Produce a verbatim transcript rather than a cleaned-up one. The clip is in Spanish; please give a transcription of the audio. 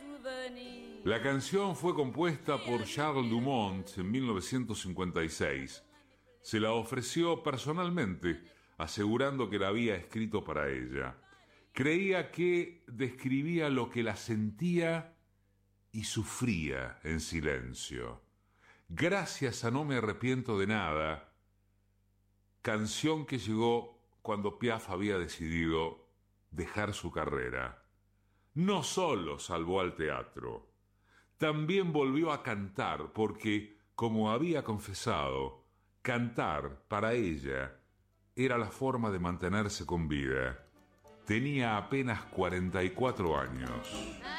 La canción fue compuesta por Charles Dumont en mil novecientos cincuenta y seis. Se la ofreció personalmente, asegurando que la había escrito para ella. Creía que describía lo que la sentía y sufría en silencio. Gracias a No me arrepiento de nada, canción que llegó cuando Piaf había decidido dejar su carrera. No solo salvó al teatro, también volvió a cantar porque, como había confesado, cantar para ella era la forma de mantenerse con vida. Tenía apenas cuarenta y cuatro años.